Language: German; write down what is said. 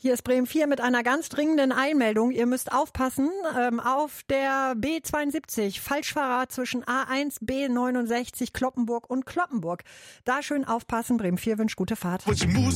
Hier ist Bremen 4 mit einer ganz dringenden Einmeldung. Ihr müsst aufpassen, auf der B72, Falschfahrer zwischen A1, B69, Cloppenburg und Cloppenburg. Da schön aufpassen, Bremen 4 wünscht gute Fahrt.